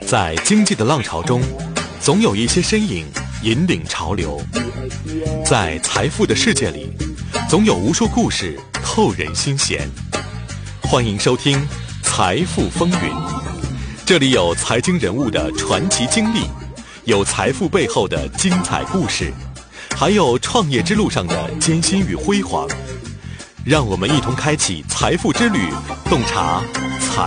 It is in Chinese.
在经济的浪潮中，总有一些身影引领潮流；在财富的世界里，总有无数故事透人心弦。欢迎收听《财富风云》，这里有财经人物的传奇经历，有财富背后的精彩故事，还有创业之路上的艰辛与辉煌。让我们一同开启财富之旅，洞察财